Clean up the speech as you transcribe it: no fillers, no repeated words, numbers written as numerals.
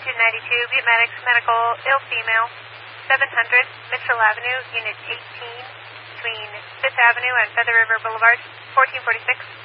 Latitude 92, Butte Medics, medical, ill female, 700 Mitchell Avenue, Unit 18, between 5th Avenue and Feather River Boulevard, 1446.